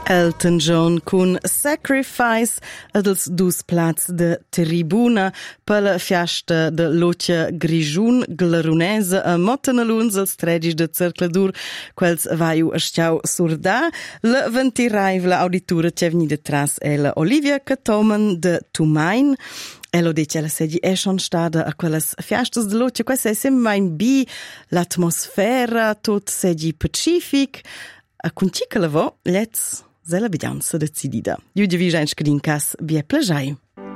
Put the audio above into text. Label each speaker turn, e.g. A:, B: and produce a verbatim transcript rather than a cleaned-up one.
A: Elton John con Sacrifice ad els dus plats de tribuna per la fiasta de Lucia Grigiun Glarunesa a Mottenaluns als tredis de Cercladur quels vaiu a stiau surda la ventiraiva auditura c'è de tras è la Olivia Catoman de Tumain. Elo dice la sedi è schon stada a quelles fiestas de Lucia, questa è sempre in bi l'atmosfera tot sedi pacific a cuncicala vo let's zela bidanza decidida. Ju devi gens che din cas vie plajai.